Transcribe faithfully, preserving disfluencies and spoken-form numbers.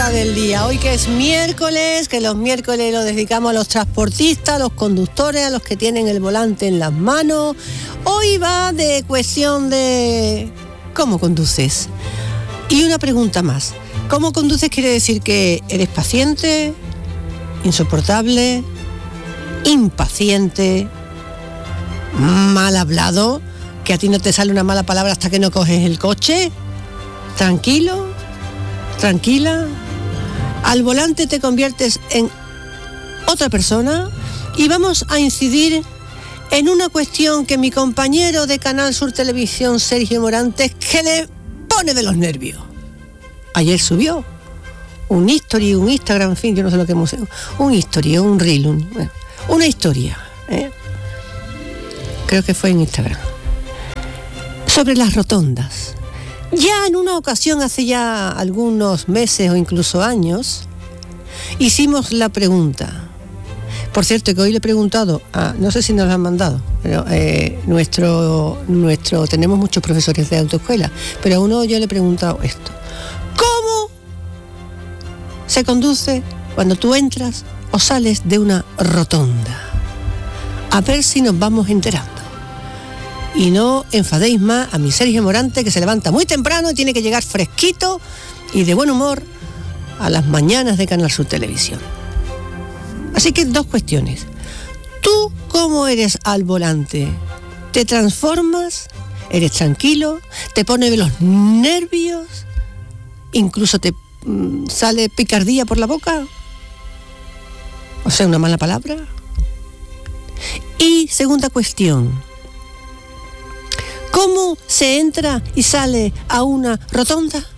pregunta del día. Hoy que es miércoles, que los miércoles lo dedicamos a los transportistas, a los conductores, a los que tienen el volante en las manos. Hoy va de cuestión de cómo conduces. Y una pregunta más. ¿Cómo conduces quiere decir que eres paciente, insoportable, impaciente, mal hablado, que a ti no te sale una mala palabra hasta que no coges el coche? ¿Tranquilo? ¿Tranquila? Al volante te conviertes en otra persona. Y vamos a incidir en una cuestión que mi compañero de Canal Sur Televisión, Sergio Morantes, que le pone de los nervios. Ayer subió un history, un Instagram, en fin, yo no sé lo que hemos hecho. Un history, un reel, un, bueno, una historia, ¿eh? Creo que fue en Instagram. Sobre las rotondas. Ya en una ocasión, hace ya algunos meses o incluso años, hicimos la pregunta. Por cierto, que hoy le he preguntado, a, no sé si nos lo han mandado, pero eh, nuestro, nuestro, tenemos muchos profesores de autoescuela, pero a uno yo le he preguntado esto. ¿Cómo se conduce cuando tú entras o sales de una rotonda? A ver si nos vamos enterando. Y no enfadéis más a mi Sergio Morante, que se levanta muy temprano y tiene que llegar fresquito y de buen humor a las mañanas de Canal Sur Televisión. Así que dos cuestiones. ¿Tú cómo eres al volante? ¿Te transformas? ¿Eres tranquilo? ¿Te pone de los nervios? ¿Incluso te mmm, sale picardía por la boca? O sea, una mala palabra. Y segunda cuestión. ¿Cómo se entra y sale a una rotonda?